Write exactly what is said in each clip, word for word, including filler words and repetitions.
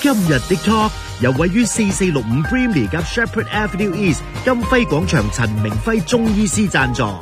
今日的 Talk 由位於四四六五 Brimley 及 Shepherd Avenue East 金輝廣場陳明輝中醫師贊助。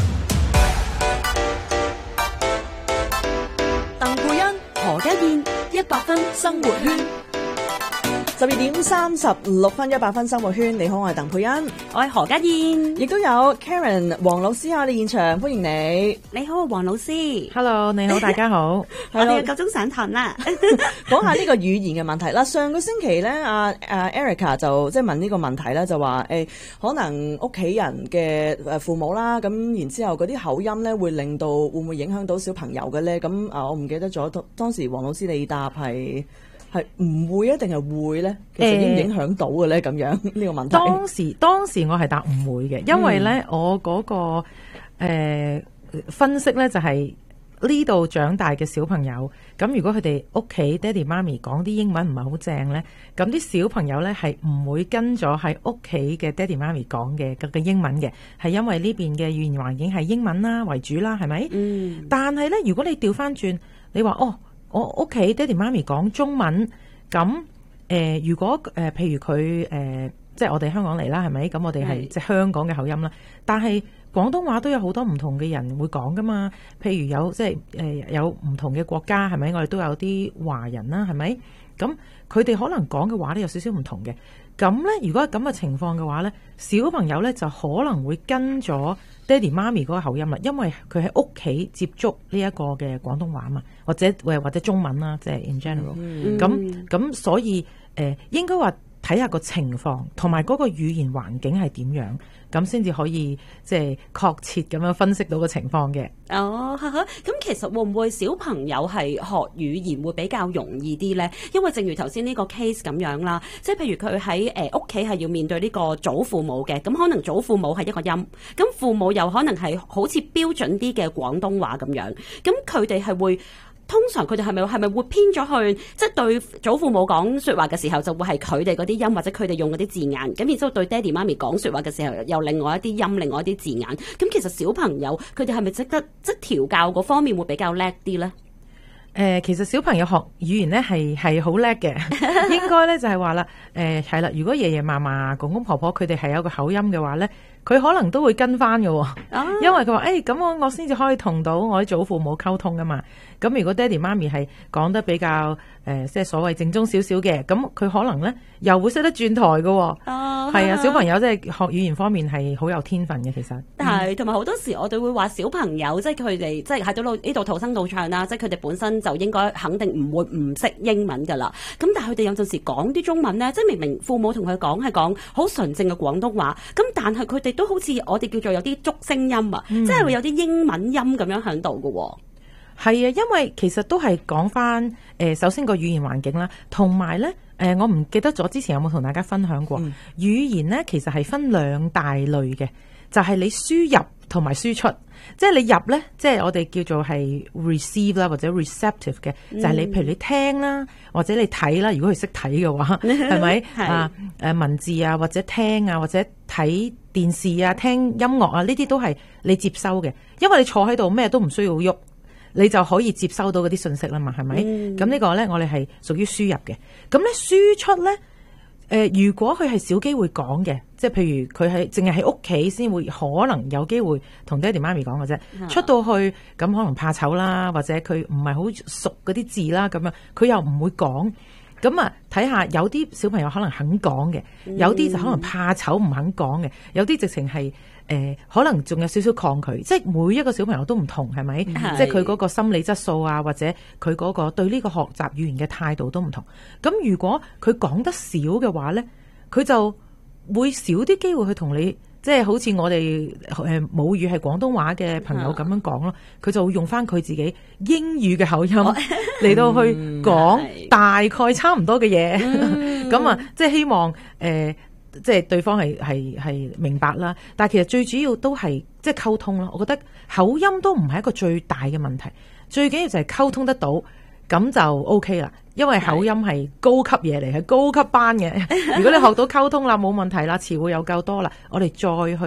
鄧佩欣、何家燕，一百分生活圈。 十二點三十六分，一百分生活圈。你好，我係鄧佩欣， 我係何家燕， 亦都有 Karen 黃老師喺我哋現場，歡迎你。 你好，黃老師。 Hello， 你好，大家好。 我哋又夠鐘上堂啦。 講下呢個語言嘅問題啦。上個星期咧，阿阿 Erica 就即係問呢個問題啦，就話誒、欸，可能屋企人嘅誒父母啦，咁然之後嗰啲口音咧，會令到會唔會影響到小朋友嘅咧？咁啊，我唔記得咗當時黃老師你答係。係唔會一定係會咧？其實影唔影響到嘅咧？咁樣呢個問題。 當時當時我係答唔會嘅，因為咧、嗯、我嗰、嗰個、呃、分析咧就係呢度長大嘅小朋友，咁如果佢哋屋企爹哋媽咪講啲英文唔係好正咧，咁啲小朋友咧係唔會跟咗喺屋企嘅爹哋媽咪講嘅嘅英文嘅，係因為呢邊嘅語言環境係英文啦為主啦，係咪？嗯。但係咧，如果你調翻轉，你話哦。我屋企爹哋媽咪講中文，咁誒、呃，如果誒、呃，譬如佢誒、呃，即係我哋香港嚟啦，係咪？咁我哋係即係香港嘅口音啦。但係廣東話都有好多唔同嘅人會講噶嘛。譬如有即係誒、呃，有唔同嘅國家，係咪？我哋都有啲華人啦，係咪？咁佢哋可能講嘅話咧有少少唔同嘅。咁咧，如果係咁嘅情況嘅話咧，小朋友咧就可能會跟咗爹哋媽咪嗰個口音啦，因為佢喺屋企接觸呢一個嘅廣東話嘛，或者或者中文啦，即係 in general。咁咁所以誒、呃，應該話睇下個情況，同埋嗰個語言環境係點樣，咁先至可以即係確切咁樣分析到個情況嘅。 哦，咁其實會唔會小朋友係學語言會比較容易啲呢？因為正如頭先呢個 case 咁樣啦，即係譬如佢喺誒屋企係要面對呢個祖父母嘅，咁可能祖父母係一個音，咁父母又可能係好似標準啲嘅廣東話咁樣，咁佢哋係會。通常佢哋係咪係咪會偏咗去，即係對祖父母講說話嘅時候就會係佢哋嗰啲音或者佢哋用嗰啲字眼，咁然之後對爹哋媽咪講說話嘅時候又另外一啲音，另外一啲字眼。咁其實小朋友佢哋係咪值得即係調教嗰方面會比較叻啲咧？誒、 呃，其實小朋友學語言咧係係好叻嘅，應該咧就係話啦，誒係啦，如果爺爺嫲嫲、公公婆婆佢哋係有個口音嘅話咧。佢可能都會跟翻嘅、哦，因為佢話誒咁我我先至可以同到我啲祖父母溝通噶嘛。咁如果爹哋媽咪係講得比較誒、呃，即係所謂正宗少少嘅，咁佢可能咧又會識得轉台嘅、哦。哦，係啊，小朋友即係學語言方面係好有天分嘅，其實係同埋好多時我哋會話小朋友即係佢哋即係喺度呢度土生土長啦，即係佢哋本身就應該肯定唔會唔識英文噶啦。咁但係佢哋有陣時講啲中文咧，即係明明父母同佢講係講好純正嘅廣東話，咁但係佢哋都好似我哋叫做有啲竹聲音啊，嗯、即係會有啲英文音咁樣喺度嘅。 係啊，因為其實都係講翻誒，首先個語言環境啦，同埋咧誒，我唔記得咗之前有冇同大家分享過，嗯、語言咧其實係分兩大類嘅，就係、是、你輸入同埋輸出。即係你入咧，即係我哋叫做係 receive 啦，或者 receptive 嘅，就係、是、你譬如你聽啦，或者你睇啦。如果佢識睇嘅話，係咪啊？誒文字啊，或者聽啊，或者睇電視啊，聽音樂啊，呢啲都係你接收嘅。因為你坐喺度咩都唔需要喐，你就可以接收到嗰啲信息啦嘛，係咪？咁、嗯、呢個咧，我哋係屬於輸入嘅。咁咧輸出咧。誒、呃，如果佢係少機會講嘅，即係譬如佢係淨係喺屋企先會可能有機會同爹哋媽咪講嘅啫，嗯、出到去咁可能怕醜啦，或者佢唔係好熟嗰啲字啦，咁樣佢又唔會講。咁啊，睇下有啲小朋友可能肯講嘅，有啲就可能怕醜唔肯講嘅，有啲直情係誒，可能仲有少少抗拒。即係每一個小朋友都唔同，係咪？嗯、即係佢嗰個心理質素啊，或者佢嗰個對呢個學習語言嘅態度都唔同。咁如果佢講得少嘅話咧，佢就會少啲機會去同你。即係好似我哋誒母語係廣東話嘅朋友咁樣講咯，佢、嗯、就會用翻佢自己英語嘅口音嚟到去講、嗯、大概差唔多嘅嘢，咁啊、嗯，即係希望誒、呃，即係對方係係係明白啦。但係其實最主要都係即係溝通咯。我覺得口音都唔係一個最大嘅問題，最緊要就係溝通得到。咁就 OK 啦，因為口音係高級嘢嚟，係高級班嘅。如果你學到溝通啦，冇問題啦，詞彙又夠多啦，我哋再去誒、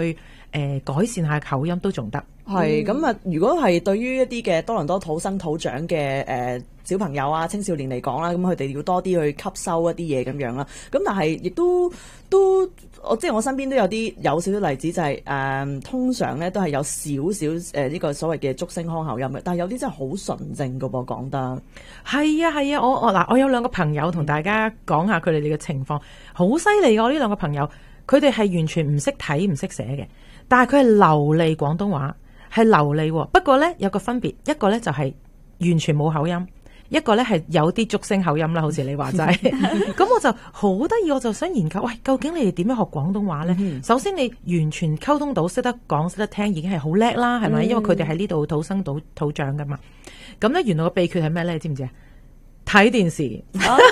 呃、改善下口音都仲得。 係咁啊！如果係對於一啲嘅多倫多土生土長嘅誒、呃、小朋友啊、青少年嚟講啦，咁佢哋要多啲去吸收一啲嘢咁樣啦。咁但係亦都都我即係我身邊都有啲有少少例子、就係，就係誒通常咧都係有少少誒呢個所謂嘅竹聲腔口音嘅，但係有啲真係好純正㗎噃，講得係啊係啊！我我嗱，我有兩個朋友同大家講下佢哋哋嘅情況，好犀利㗎！我呢兩個朋友，佢哋係完全唔識睇唔識寫嘅，但係佢係流利廣東話。係流利喎，不過呢，有個分別，一個呢就係完全冇口音，一個呢係有啲竹聲口音啦，好似你話齋。咁我就好得意，我就想研究，喂，究竟你哋點樣學廣東話呢？嗯、首先你完全溝通到，識得講，識得聽，已經係好叻啦，係咪？嗯、因為佢哋喺呢度土生土土長噶嘛。咁呢，原來個秘訣係咩呢？你知唔知啊？睇電視、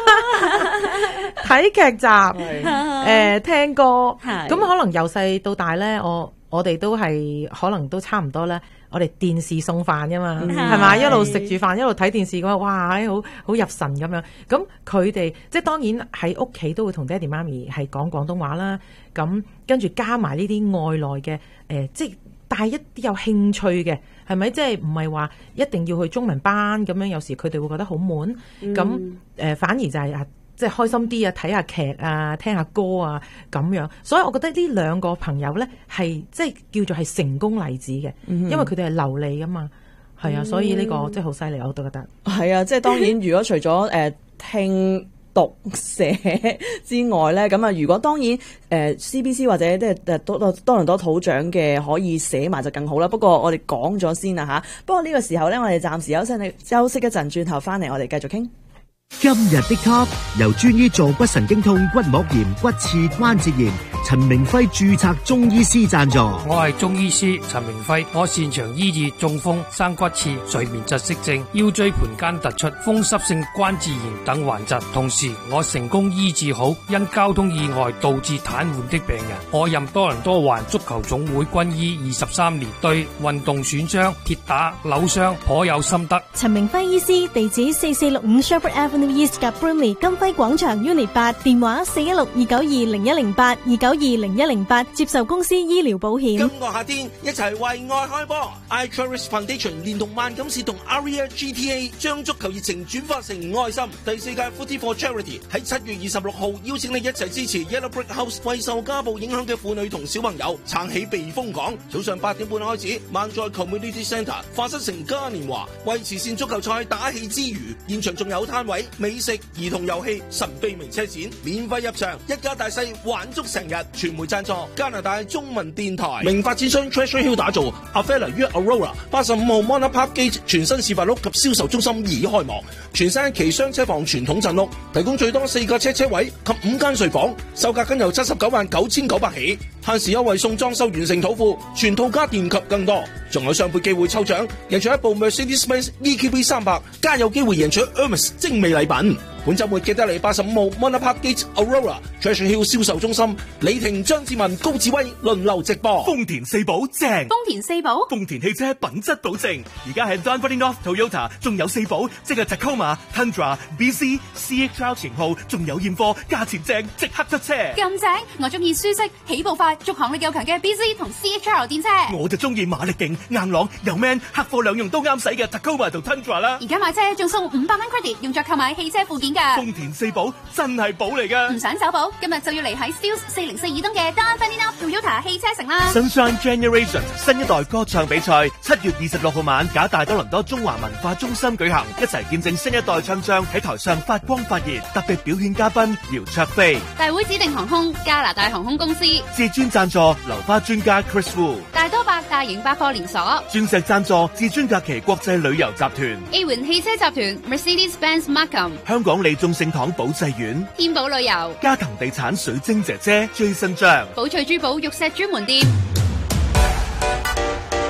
睇劇集、誒、呃、聽歌，咁可能由細到大呢，我。我哋都係可能都差唔多啦，我哋電視送飯噶嘛，係咪、嗯？一路食住飯一路睇電視嘅話，哇，好好入神咁樣。咁佢哋即係當然喺屋企都會同爹哋媽咪係講廣東話啦。咁跟住加埋呢啲外來嘅誒、呃，即係帶一啲有興趣嘅，係咪？即係唔係話一定要去中文班咁樣？有時佢哋會覺得好悶。咁誒、嗯呃，反而就係、是、啊。即係開心啲啊，睇下劇啊，聽下歌啊咁樣，所以我覺得呢兩個朋友呢係即係叫做係成功例子嘅，嗯、哼因為佢哋係流利噶嘛，係啊，所以呢個即係好犀利，我都覺得係啊，即係當然，如果除咗誒、呃、聽讀寫之外呢，咁啊，如果當然誒、呃、C B C 或者即係誒多多多倫多土長嘅可以寫埋就更好啦。不過我哋講咗先啦吓，不過呢個時候呢，我哋暫時休息，休息一陣，轉頭翻嚟我哋繼續傾。 今日的 Top 由專醫坐骨神經痛、骨膜炎、骨刺、關節炎，陳明輝註冊中醫師贊助。 我係中醫師陳明輝，我擅長醫治中風、生骨刺、睡眠窒息症、腰椎盤間突出、風濕性關節炎等患疾，同時我成功醫治好因交通意外導致癱瘓的病人。我任多倫多環足球總會軍醫二十三年，對運動損傷、跌打、扭傷頗有心得。 陳明輝醫師，地址四四六五 Shepherd Avenue East 及 Brimley 金輝廣場 Unit 八，電話四一六二九二零一零八二九二零一零八，接受公司醫療保險。 今個夏天一齊為愛開波 I Cherish Foundation 連同萬錦市同 Aria G T A 將足球熱情轉化成愛心。第四屆 Footy for Charity 喺七月二十六號邀請你一齊支持 Yellow Brick House 為受家暴影響嘅婦女同小朋友撐起避風港。早上八點半開始，萬載 Community Centre 化身成嘉年華，為慈善足球賽打氣之餘，現場仲有攤位、美食、兒童遊戲、神秘名車展，免費入場，一家大細玩足成日。傳媒贊助加拿大中文電台，明發展商 Treasure Hill 打造 Avella 於 Aurora 八十五號 Mona Park Gate 全新示範屋及銷售中心已開幕，全新期雙車房傳統鎮屋，提供最多四個車車位及五間睡房，售價僅由七十九萬九千九百起，限時優惠送裝修完成土庫，全套家電及更多，仲有雙倍機會抽獎，贏取一部 Mercedes-Benz E Q B 三百，加有機會贏取 Hermes 精美禮品。本週末記得嚟八十五號 Mona Park Gate Aurora Treasure Hill 銷售中心，李婷、張志文、高志威輪流直播。 豐田四寶正， 豐田四寶， 豐田汽車品質保證。而家係 Dunfermline North Toyota 仲有四寶，即係 Tacoma、Tundra、B C、C H R 型號，仲有現貨，價錢正，即刻出車。 咁正，我中意舒適、起步快、續航力又強嘅 B C 同 C H R 電車。 我就中意馬力勁、硬朗又 man， 客貨兩用都啱使嘅 Tacoma 同 Tundra 啦。 而家買車仲送五百蚊 credit，用作購買汽車附件㗎。 豐田四寶真係寶嚟㗎， 唔想走寶，今日就要嚟喺 Steeles 四零四二東嘅 Dunfermline North Toyota 汽車城啦。 Sunshine Generation 新一代歌唱比賽，七月二十六號晚，假大多倫多中華文化中心舉行，一齊見證新一代唱將喺台上發光發熱。特別表演嘉賓姚焯菲， 大會指定航空加拿大航空公司， 至尊贊助流花專家 Chris Wu， 大多百大型百貨連鎖， 鑽石贊助至尊假期國際旅遊集團 A 環汽車集團 Mercedes-Benz Markham， 香港利眾聖堂保濟院， 天寶旅遊， 嘉騰地產水晶姐姐最新章， 寶翠珠寶玉石專門店。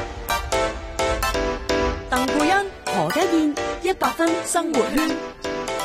鄧佩欣、何家燕，一百分生活圈。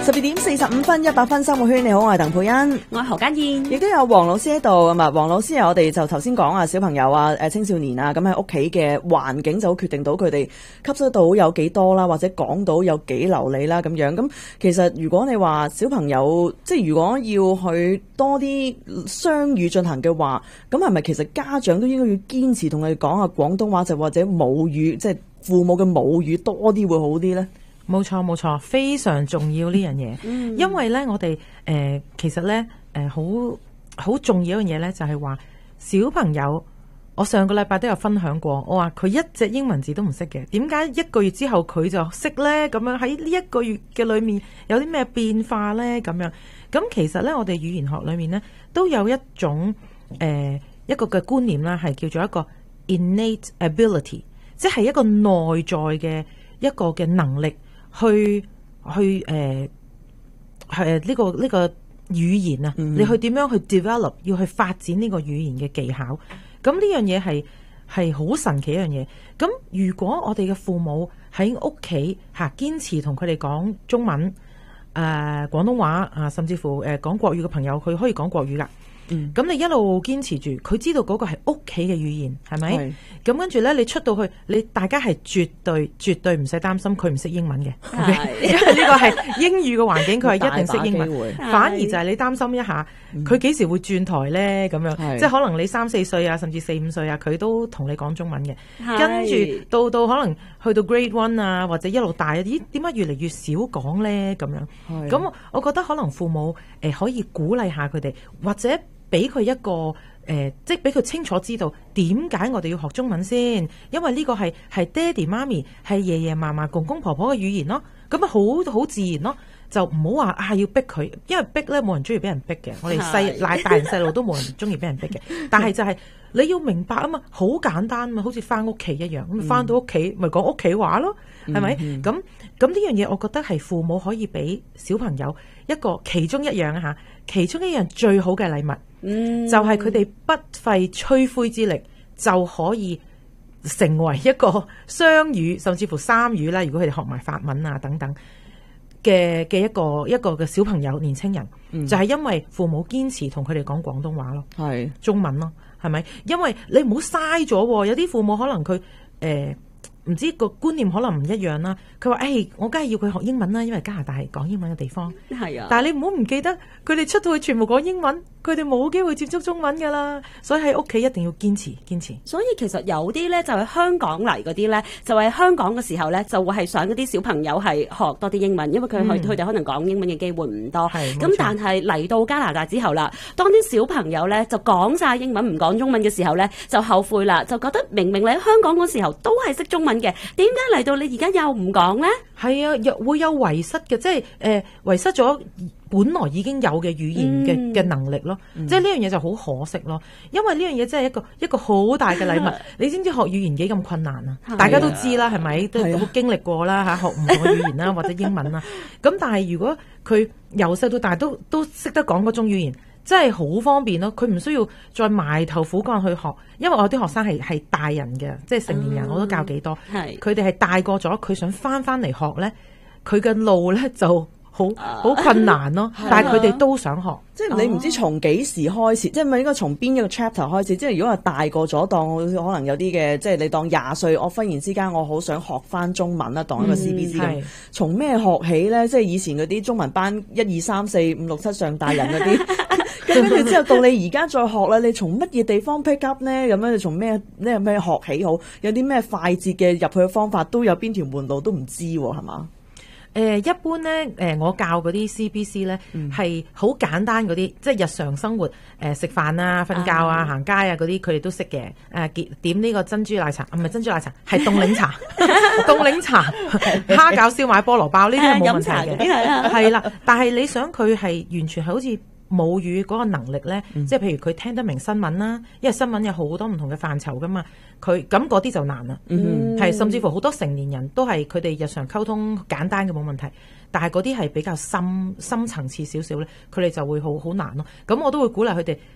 十二點四十五分，一百分生活圈，你好，我係鄧佩欣， 我係何家燕， 亦都有黃老師喺度咁啊。黃老師啊，我哋就頭先講啊，小朋友啊，誒青少年啊，咁喺屋企嘅環境就好決定到佢哋吸收到有幾多啦，或者講到有幾流利啦咁樣。咁其實如果你話小朋友，即係如果要去多啲雙語進行嘅話，咁係咪其實家長都應該要堅持同佢哋講下廣東話，就或者母語，即係父母嘅母語多啲會好啲呢？ 冇錯冇錯，非常重要呢樣嘢，嗯、因為咧我哋誒、呃、其實咧誒好好重要一樣嘢咧，就係話小朋友，我上個禮拜都有分享過，我話佢一隻英文字都唔識嘅，點解一個月之後佢就識咧？咁樣喺呢一個月嘅裏面有啲咩變化咧？咁樣咁其實咧，我哋語言學裏面咧都有一種誒、呃、一個嘅觀念啦，係叫做一個 innate ability， 即係一個內在嘅一個嘅能力。去去誒係呢個呢、呢個語言啊，嗯、你去點樣去 develop， 要去發展呢個語言嘅技巧。咁呢樣嘢係係好神奇一樣嘢。咁如果我哋嘅父母喺屋企嚇堅持同佢哋講中文、誒、呃、廣東話啊，甚至乎誒、呃、講國語嘅朋友，佢可以講國語㗎。嗯，咁你一路堅持住，佢知道嗰個係屋企嘅語言，係咪？咁跟住咧，你出到去，你大家係絕對絕對唔使擔心佢唔識英文嘅，因為呢個係英語嘅環境，佢係一定識英文。反而就係你擔心一下，佢幾時會轉台咧？咁樣，即係可能你三四歲啊，甚至四五歲啊，佢都同你講中文嘅。跟住到到可能去到 grade one 啊，或者一路大，咦？點解越嚟越少講咧？咁樣，咁我覺得可能父母誒可以鼓勵下佢哋，或者俾佢一個誒、呃，即係俾佢清楚知道點解我哋要學中文先，因為呢個係係爹哋媽咪、係爺爺嫲嫲、公公婆婆嘅語言咯，咁啊好好自然咯，就唔好話啊要逼佢，因為逼咧冇人中意俾人逼嘅，我哋細大大人細路都冇人中意俾人逼嘅，但係就係你要明白啊嘛，好簡單啊嘛，好似翻屋企一樣，咁翻到屋企咪講屋企話咯，係咪？咁咁呢樣嘢，我覺得係父母可以俾小朋友一個其中一樣嚇，其中一樣最好嘅禮物。嗯、就係佢哋不費吹灰之力就可以成為一個雙語甚至乎三語啦。如果佢哋學埋法文啊等等嘅嘅一個一個嘅小朋友年青人，嗯、就係因為父母堅持同佢哋講廣東話咯，係中文咯，係咪？因為你唔好嘥咗，有啲父母可能佢誒唔知個觀念可能唔一樣啦。佢話誒，我梗係要佢學英文啦，因為加拿大係講英文嘅地方。係啊，但係你唔好唔記得，佢哋出到去全部講英文，佢哋冇機會接觸中文噶啦。所以喺屋企一定要堅持堅持。 所以其實有啲咧就係香港嚟嗰啲咧，就係香港嘅時候咧，就會係想嗰啲小朋友係學多啲英文，因為佢佢佢哋可能講英文嘅機會唔多。係咁，但係嚟到加拿大之後啦，當啲小朋友咧就講晒英文唔講中文嘅時候咧，就後悔啦，就覺得明明你喺香港嗰時候都係識中文嘅，點解嚟到你而家又唔講咧？ 係啊，又會有遺失嘅，即係誒遺失咗本來已經有嘅語言嘅嘅、嗯、能力咯。嗯、即係呢樣嘢就好可惜咯。因為呢樣嘢真係一個一個好大嘅禮物。你知唔知學語言幾咁困難啊？啊大家都知啦，係咪？都好經歷過啦嚇，學唔同嘅語言啦，或者英文啦。咁但係如果佢由細到大都都識得講嗰種語言，真係好方便咯。佢唔需要再埋頭苦幹去學，因為我啲學生係係大人嘅，即係成年人，嗯、我都教幾多。係佢哋係大個咗，佢想翻翻嚟學咧，佢嘅路咧就好好困難咯。啊、但係佢哋都想學， 即係你唔知從幾時開始，即係咪應該從邊一個 chapter 開始？即係如果係大個咗，當可能有啲嘅，即係你當廿歲，我忽然之間我好想學翻中文啦，當一個 C B C 咁。嗯、從咩學起咧？即係以前嗰啲中文班一二三四五六七上大人嗰啲。跟住之後到你而家再學啦，你從乜嘢地方 pick up 咧？咁樣你從咩咩咩學起好？有啲咩快捷嘅入去嘅方法，都有邊條門路都唔知喎，係嘛？ 誒、呃、一般咧，誒、呃、我教嗰啲 C B C 咧係好簡單嗰啲，即係日常生活誒食、呃、飯啊、瞓覺啊、啊行街啊嗰啲，佢哋都識嘅。誒、呃、點呢個珍珠奶茶，唔係珍珠奶茶，係凍檸茶、凍檸茶、蝦餃、燒賣、菠蘿包呢啲係冇問題嘅。係啦，但係你想佢係完全係好似母語嗰個能力咧，嗯、即係譬如佢聽得明新聞啦，因為新聞有好多唔同嘅範疇噶嘛，佢咁嗰啲就難啦，係、嗯、甚至乎好多成年人都係佢哋日常溝通簡單嘅冇問題，但係嗰啲係比較深深層次少少咧，佢哋就會好好難咯。咁我都會鼓勵佢哋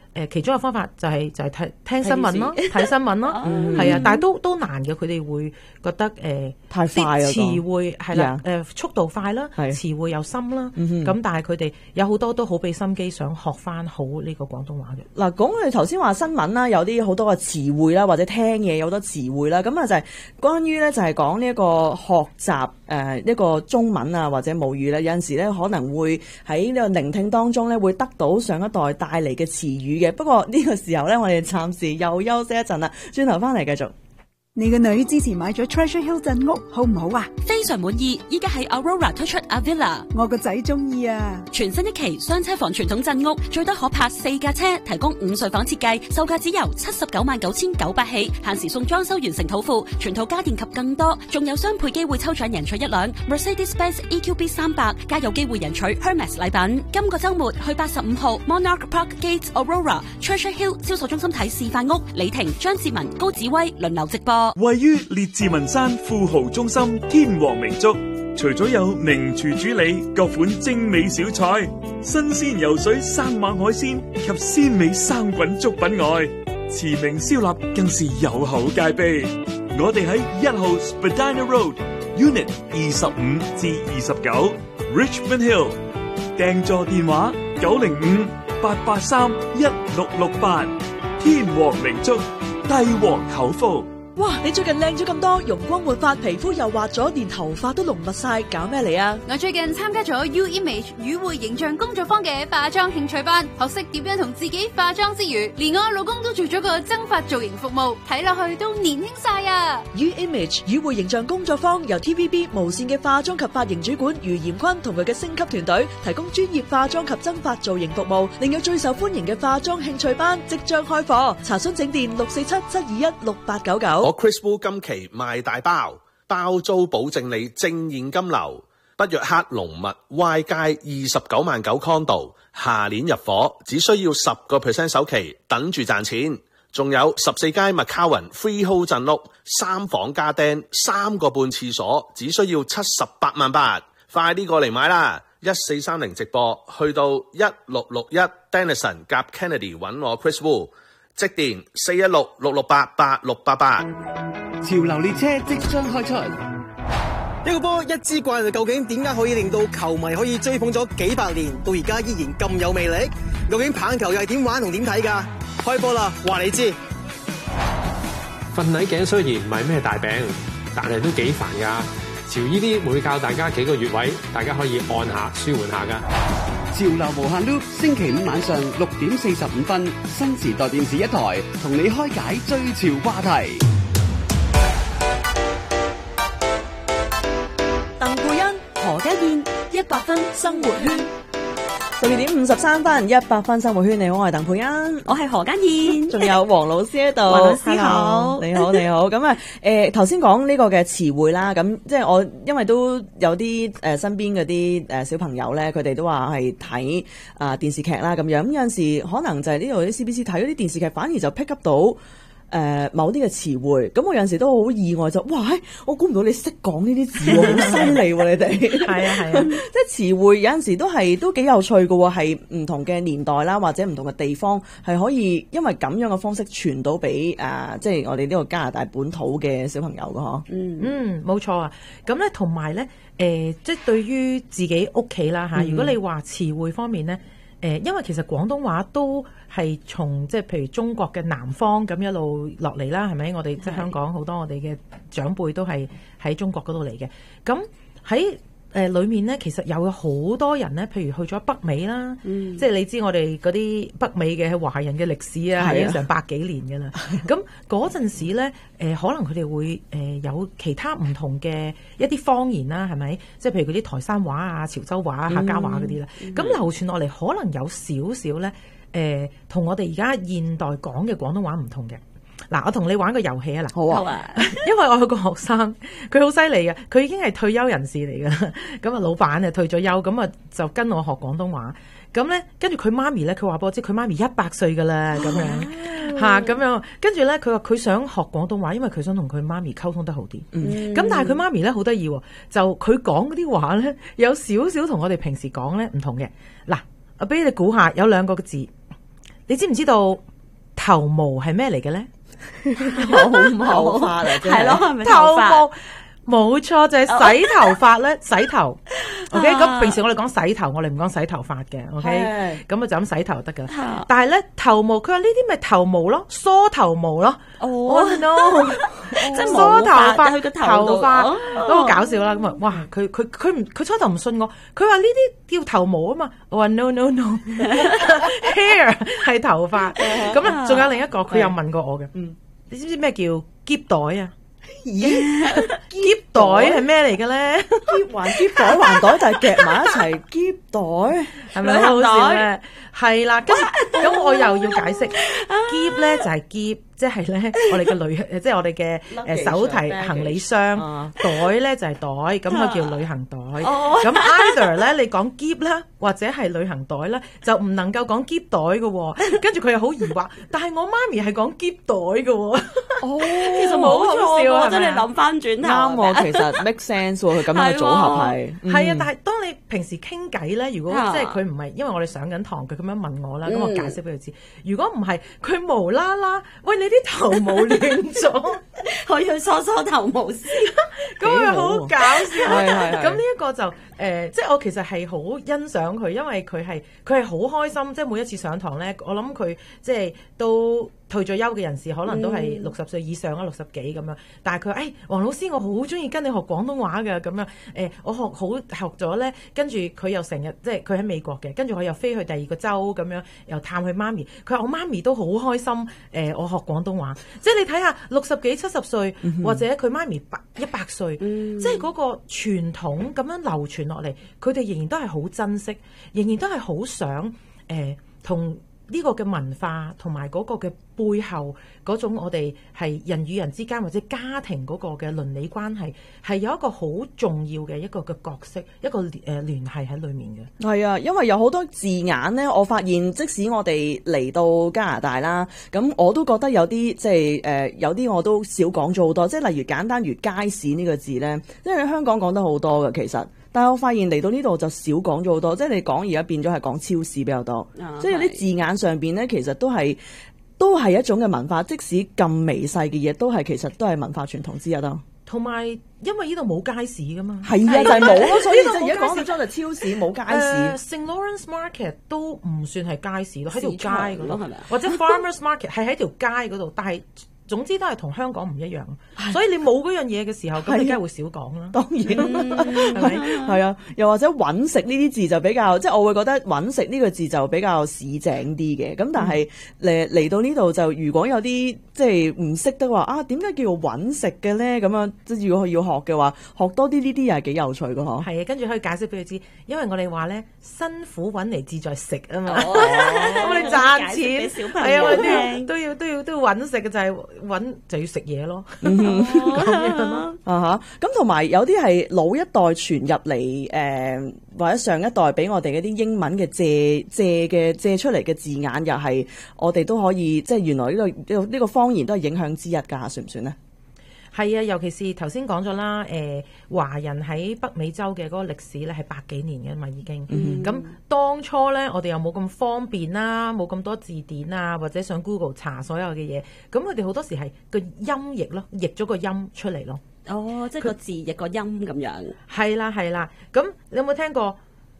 誒其中一個方法就係就係睇聽新聞咯，睇新聞咯，係啊，但係都都難嘅，佢哋會覺得誒太快啊， 詞彙係啦，誒速度快啦，詞彙又深啦，咁但係佢哋有好多都好俾心機想學翻好呢個廣東話嘅。 嗱，講你頭先話新聞啦，有啲好多嘅詞彙啦，或者聽嘢有好多詞彙啦，咁啊就係關於咧就係講呢一個學習誒一個中文啊或者母語咧，有陣時咧可能會喺呢個聆聽當中咧會得到上一代帶嚟嘅詞語嘅。不過呢個時候咧，我哋暫時又休息一陣啦，轉頭翻嚟繼續。 你個女之前買咗 Treasure Hill 鎮屋，好唔好啊？ 非常滿意，依家喺 Aurora 推出 Avila， 我個仔中意啊！ 全新一期雙車房傳統鎮屋，最多可泊四架車，提供五睡房設計，售價只由七十九萬九千九百起，限時送裝修完成土庫，全套家電及更多，仲有雙倍機會抽獎贏取一輛 Mercedes-Benz E Q B 三百，加有機會贏取 Hermes 禮品。今個週末去八十五號 Monarch Park Gate Aurora Treasure Hill 銷售中心睇示範屋，李婷、張志文、高子威輪流直播。 位於列治文山富豪中心天王名粥，除咗有名廚主理各款精美小菜、新鮮游水生猛海鮮及鮮美生滾粥品外，馳名燒臘更是有口皆碑。我哋喺一號 Spadina Road Unit 二十五至二十九 Richmond Hill， 訂座電話九零五八八三一六六八。天王名粥，帝王口福。 哇！你最近靚咗咁多，容光煥發，皮膚又滑咗，連頭髮都濃密晒，搞咩嚟啊？ 我最近參加咗 U Image 語匯形象工作坊嘅化妝興趣班，學識點樣同自己化妝之餘，連我老公都做咗個增髮造型服務，睇落去都年輕晒啊 ！U Image 語匯形象工作坊由 T V B 無線嘅化妝及髮型主管余賢坤同佢嘅星級團隊提供專業化妝及增髮造型服務，另有最受歡迎嘅化妝興趣班即將開課，查詢請電六四七七二一六八九九。 我 Chris Wu 今期賣大包，包租保證你正現金流。北約克龍物 Y 街二十九萬九 condo， 下年入伙，只需要十個 percent 首期，等住賺錢。仲有十四街麥卡雲 Freehold 鎮屋，三房加釘，三個半廁所，只需要七十八萬八。快啲過嚟買啦！一四三零直播，去到一六六一 Denison 夾 Kennedy 揾我 Chris Wu。即電四一六六六八八六八八。 潮流列車即將開出，一個波一支怪就究竟點解可以令到球迷可以追捧咗幾百年，到而家依然咁有魅力？究竟棒球又係點玩同點睇㗎？開波啦，話你知。 瞓捩頸雖然唔係咩大病，但係都幾煩㗎。潮依啲會教大家幾個穴位，大家可以按下舒緩下㗎。 潮流無限 loop， 星期五晚上六點四十五分，新時代電視一台同你開解最潮話題。 鄧佩欣、何家燕，一百分生活圈。 十二點五十三分，一百分生活圈。你好，我係鄧佩欣， 我係何家燕， 仲有黃老師喺度。 黃老師好， 你好，你好。咁啊，誒頭先講呢個嘅詞彙啦，咁即係我因為都有啲誒、呃、身邊嗰啲誒小朋友咧，佢哋都話係睇啊電視劇啦咁樣。咁有陣時可能就係呢度啲 C B C 睇嗰啲電視劇，反而就 pick up 到。誒、呃、某啲嘅詞彙，咁我有陣時都好意外就，哇！我估唔到你識講呢啲字喎，好犀利喎你哋。係啊係啊，即係詞彙有陣時都係都幾有趣嘅喎，係唔同嘅年代啦，或者唔同嘅地方係可以因為咁樣嘅方式傳到俾誒、呃，即係我哋呢個加拿大本土嘅小朋友嘅嗬。 嗯嗯，冇錯啊。咁咧同埋咧誒，即係對於自己屋企啦嚇，如果你話詞彙方面咧。誒，因為其實廣東話都係從即係譬如中國嘅南方咁一路落嚟啦，係咪？我哋即係香港好多我哋嘅長輩都係喺中國嗰度嚟嘅。咁喺誒裏面咧，其實有好多人咧，譬如去咗北美啦，嗯、即係你知我哋嗰啲北美嘅華人嘅歷史啊，係成百幾年㗎啦。咁嗰陣時咧，誒、呃、可能佢哋會誒、呃、有其他唔同嘅一啲方言啦，係咪？即係譬如嗰啲台山話啊、潮州話啊、客家話嗰啲啦。咁、嗯、流傳落嚟，可能有少少咧，誒、呃、同我哋而家現代講嘅廣東話唔同嘅。嗱，我同你玩個遊戲啊！嗱，好啊，因為我有個學生，佢好犀利嘅，佢已經係退休人士嚟㗎啦。咁啊，老闆就退咗休，咁啊就跟我學廣東話。咁咧，跟住佢媽咪咧，佢話俾我知，佢媽咪一百歲㗎啦，咁樣嚇，咁樣。跟住咧，佢話佢想學廣東話，因為佢想同佢媽咪溝通得好啲。咁、嗯、但係佢媽咪咧好得意喎，就佢講嗰啲話咧，有少少同我哋平時講咧唔同嘅。嗱，我俾你估下，有兩個字。 你知唔知道頭毛係咩嚟嘅咧？ 頭毛髮啊， 係咯，係咪頭毛？冇錯，就係、是、洗頭髮咧，洗頭。OK，咁、啊、平時我哋講洗頭，我哋唔講洗頭髮嘅。OK，咁啊就咁洗頭得噶啦。 啊、 但係咧頭毛，佢話呢啲咪頭毛咯，梳頭毛咯。 哦、 oh, no， 即係梳頭髮，佢個頭髮都好搞笑啦。咁啊，哇！佢佢佢唔佢初頭唔信我，佢話呢啲叫頭毛啊嘛。我話 no no no，hair 係頭髮。咁咧仲有另一個，佢又問過我嘅。嗯，你知唔知咩叫篋袋啊？ 咦， 篋袋係咩嚟嘅咧？ 篋環篋袋環袋就係夾埋一齊，篋袋係咪好好笑咧？係啦，咁咁我又要解釋，篋咧就係篋。即係咧，我哋嘅旅，即係我哋嘅誒手提行李箱袋咧就係袋，咁佢叫旅行袋。咁 either 咧，你講篋啦，或者係旅行袋咧，就唔能夠講篋袋嘅。跟住佢又好疑惑，但係我媽咪係講篋袋嘅。 哦，其實冇錯喎，真係諗翻轉頭啱喎，其實 make sense 喎，佢咁樣嘅組合係。 係啊，但係當你平時傾偈咧，如果即係佢唔係，因為我哋上緊堂，佢咁樣問我啦，咁我解釋俾佢知。如果唔係，佢無啦啦，喂你。啲頭毛亂咗， 我要梳梳頭毛先， 咁佢好搞笑。咁呢一個就誒、呃，即係我其實係好欣賞佢，因為佢係佢係好開心，即係每一次上堂咧，我諗佢即係都退咗休嘅人士，可能都係六十歲以上啊，六十幾咁樣。但係佢話誒，黃老師，我好中意跟你學廣東話嘅咁樣。誒、呃，我學好學咗咧，跟住佢又成日即係佢喺美國嘅，跟住我又飛去第二個州咁樣，又探佢媽咪。佢話我媽咪都好開心。誒、呃，我學廣東話，即係你睇下六十幾七十歲，嗯、或者佢媽咪百一百歲，嗯、即係嗰個傳統咁樣流傳落嚟，佢哋仍然都係好珍惜，仍然都係好想誒同。呃呢個嘅文化同埋嗰個嘅背後嗰種我哋係人與人之間或者家庭嗰個嘅倫理關係係有一個好重要嘅一個嘅角色，一個誒、呃、聯繫喺裡面嘅。 係啊，因為有好多字眼咧，我發現即使我哋嚟到加拿大啦，咁我都覺得有啲即係誒有啲我都少講咗好多，即係例如簡單如街市呢個字咧，因為香港講得好多嘅其實。但係我發現嚟到呢度就少講咗好多，即係你講而家變咗係講超市比較多，哦、即係有啲字眼上邊咧，其實都係都係一種嘅文化，即使咁微細嘅嘢，都係其實都係文化傳統之一咯。 同埋因為呢度冇街市噶嘛， 係啊，就係冇咯，所以就而家講到咗就超市冇街市。 聖 Lawrence Market 都唔算係街市咯，喺條街嗰度，或者 Farmers Market 係喺條街嗰度，但係。總之都係同香港唔一樣，所以你冇嗰樣嘢嘅時候，咁你梗係會少講啦。 當然，係咪？係啊，又或者揾食呢啲字就比較，即係我會覺得揾食呢個字就比較市井啲嘅。咁但係嚟嚟到呢度就，如果有啲即係唔識得話啊，點解叫做揾食嘅咧？咁樣即係如果佢要學嘅話，學多啲呢啲又係幾有趣嘅嗬。 係啊，跟住可以解釋俾佢知，因為我哋話咧辛苦揾嚟志在食啊嘛。我哋賺錢係啊，我哋都要都要都要揾食嘅就係。揾就要食嘢咯，咁樣咯， 啊哈！咁同埋有啲係老一代傳入嚟，誒、呃、或者上一代俾我哋嗰啲英文嘅借借嘅借出嚟嘅字眼，又係我哋都可以，即係原來呢、呢個呢、呢個呢個方言都係影響之一㗎，算唔算呢？ 係啊，尤其是頭先講咗啦，誒、呃、華人喺北美洲嘅嗰個歷史咧係百幾年嘅嘛已經，咁、嗯、當初咧我哋又冇咁方便啦，冇咁多字典啊，或者上 Google 查所有嘅嘢，咁佢哋好多時係個音譯咯，譯咗個音出嚟咯。 哦，即係個字譯個音咁樣。 係啦係啦，咁你有冇聽過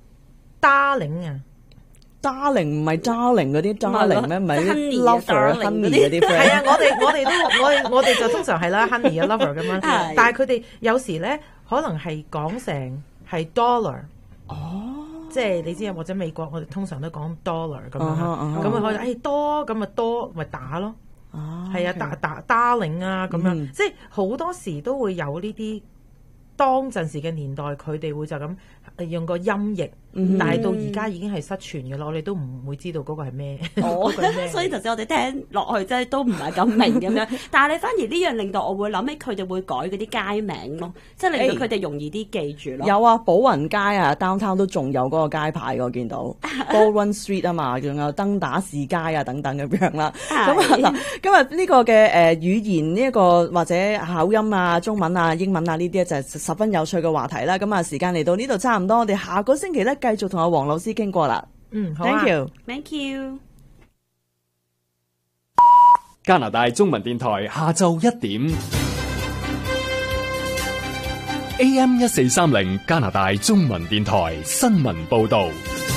Darling 啊？ Darling 唔係 Darling 嗰啲 Darling 咩？唔係 Lover、Honey 嗰啲 friend。 係啊，我哋我哋都我哋我哋就通常係啦 ，Honey 啊 Lover 咁樣。但係佢哋有時咧，可能係講成係 dollar。哦。即係你知啊，或者美國我哋通常都講 dollar 咁樣。咁啊可以誒多咁啊多咪打咯。哦。係啊，打打 Darling 啊咁樣，即係好多時都會有呢啲當陣時嘅年代，佢哋會就咁用個音譯。嗯、但係到而家已經係失傳嘅咯，我哋都唔會知道嗰個係咩。 哦、所以頭先我哋聽落去真係都唔係咁明咁樣。但係你反而呢樣令到我會諗起佢哋會改嗰啲街名咯，即係令到佢哋容易啲記住咯。 有啊，寶雲街啊 downtown 都仲有嗰個街牌我見到Baldwin Street 啊嘛，仲有登打士街啊等等咁樣啦。咁啊嗱，今日呢個嘅誒語言呢一個或者口音啊、中文啊、英文啊呢啲就係十分有趣嘅話題啦。咁啊時間嚟到呢度差唔多，我哋下個星期咧繼續同阿黃老師傾過啦。 嗯，好啊。 Thank you，Thank you。 加拿大中文電台下晝一點 A M 一四三零 加拿大中文電台新聞報道。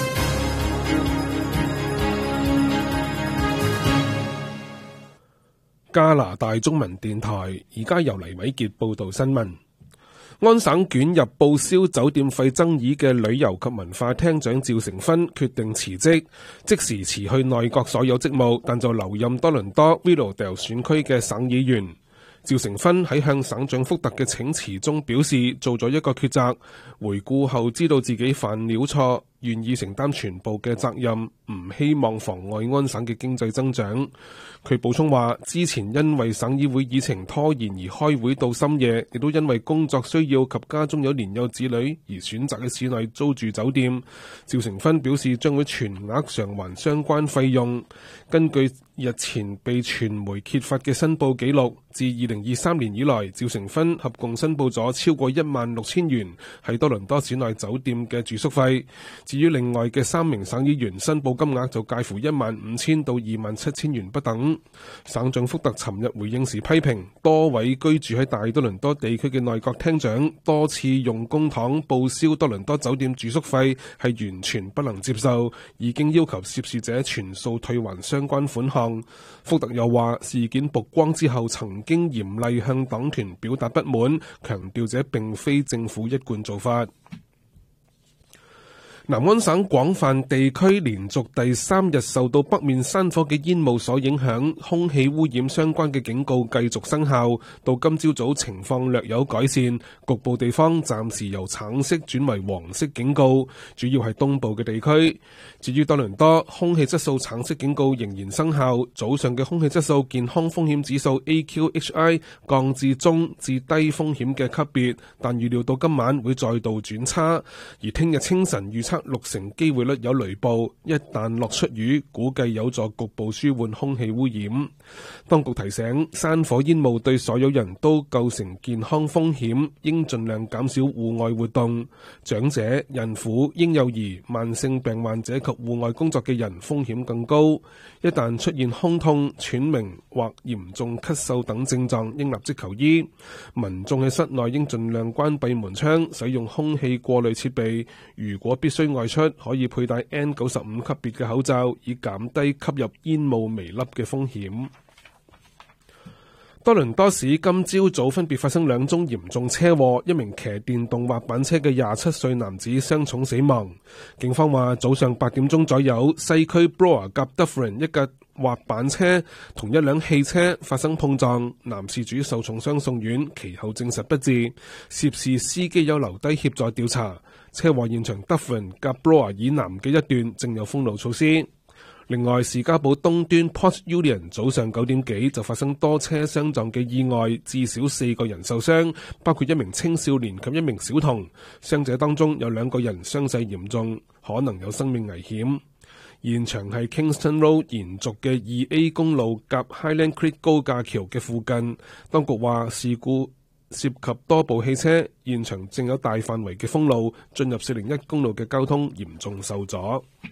加拿大中文電台而家由黎偉傑報道新聞。安省捲入報銷酒店費爭議嘅旅遊及文化廳長趙成芬決定辭職，即時辭去內閣所有職務，但就留任多倫多 Willowdale 選區嘅省議員。趙成芬喺向省長福特嘅請辭中表示，做咗一個抉擇，回顧後知道自己犯了錯，願意承擔全部嘅責任，唔希望妨礙安省嘅經濟增長。佢補充話，之前因為省議會議程拖延而開會到深夜，亦都因為工作需要及家中有年幼子女而選擇喺市內租住酒店。趙成芬表示將會全額償還相關費用。根據日前被傳媒揭發嘅申報記錄，自二零二三年以來，趙成芬合共申報咗超過一萬六千元喺多倫多市內酒店嘅住宿費。至於另外嘅三名省議員申報金額就介乎一萬五千到二萬七千元不等。省長福特尋日回應時批評，多位居住喺大多倫多地區嘅內閣廳長多次用公帑報銷多倫多酒店住宿費係完全不能接受，已經要求涉事者全數退還相關款項。福特又話，事件曝光之後曾經嚴厲向黨團表達不滿，強調這並非政府一貫做法。南安省廣泛地區連續第三日受到北面山火嘅煙霧所影響，空氣污染相關嘅警告繼續生效。到今朝早情況略有改善，局部地方暫時由橙色轉為黃色警告，主要係東部嘅地區。至於多倫多，空氣質素橙色警告仍然生效，早上嘅空氣質素健康風險指數 A Q H I 降至中至低風險嘅級別，但預料到今晚會再度轉差。而聽日清晨預測六成機會率有雷暴，一旦落出雨，估計有助局部舒緩空氣污染。當局提醒，山火煙霧對所有人都構成健康風險，應盡量減少戶外活動。長者、孕婦、嬰幼兒、慢性病患者及戶外工作嘅人風險更高。一旦出現胸痛、喘鳴或嚴重咳嗽等症狀，應立即求醫。民眾喺室內應盡量關閉門窗，使用空氣過濾設備。如果必須外出，可以佩戴 N 九十五級別嘅口罩，以減低吸入煙霧微粒嘅風險。多倫多市今朝早分別發生兩宗嚴重車禍，一名騎電動滑板車嘅廿七歲男子傷重死亡。警方話，早上八點鐘左右，西區 Bloor 及 Dufferin 一架滑板車同一輛汽車發生碰撞，男事主受重傷送院，其後證實不治。涉事司機有留低協助調查。車禍現場 Dufferin 及 Bloor 以南嘅一段正有封路措施。另外，士嘉堡東端 Port Union 早上九點幾就發生多車相撞嘅意外，至少四個人受傷，包括一名青少年及一名小童。傷者當中有兩個人傷勢嚴重，可能有生命危險。現場係 Kingston Road 延續嘅二 A 公路及 Highland Creek 高架橋嘅附近。當局話事故涉及多部汽車，現場正有大範圍嘅封路，進入四零一公路嘅交通嚴重受阻。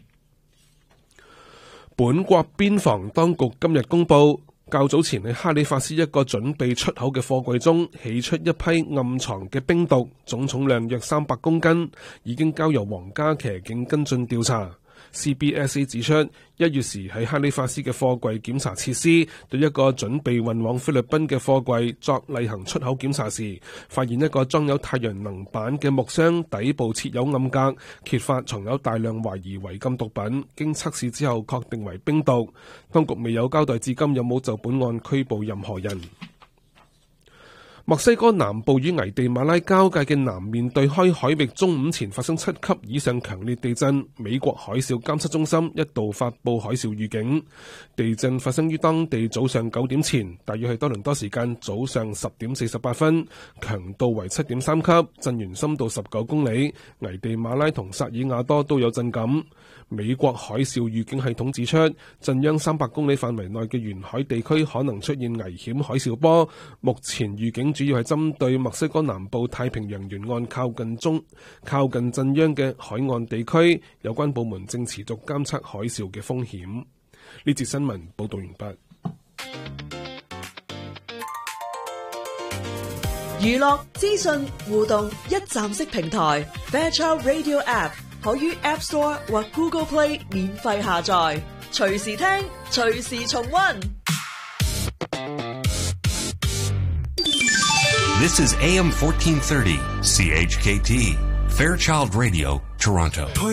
本國邊防當局今日公布，較早前喺哈里法斯一個準備出口嘅貨櫃中起出一批暗藏嘅冰毒，總重量約三百公斤，已經交由皇家騎警跟進調查。C B S A 指出，一月時喺哈里法斯嘅貨櫃檢查設施對一個準備運往菲律賓嘅貨櫃作例行出口檢查時，發現一個裝有太陽能板嘅木箱底部設有暗格，揭發藏有大量懷疑違禁毒品，經測試之後確定為冰毒。當局未有交代至今有冇就本案拘捕任何人。墨西哥南部與危地馬拉交界嘅南面對開海域中午前發生七級以上強烈地震，美國海嘯監測中心一度發佈海嘯預警。地震發生於當地早上九點前，大約係多倫多時間早上十點四十八分，強度為七點三級，震源深度十九公里。危地馬拉同薩爾瓦多都有震感。美國海嘯預警系統指出，震央三百公里範圍內嘅沿海地區可能出現危險海嘯波。目前預警主要係針對墨西哥南部太平洋沿岸靠近中靠近震央嘅海岸地區，有關部門正持續監測海嘯嘅風險。呢節新聞報道完畢。 娛樂、資訊、互動一站式平台 Fairchild Radio App 可於 App Store 或 Google Play 免費下載，隨時聽，隨時重溫。 This is A M fourteen thirty, C H K T, Fairchild Radio, Toronto.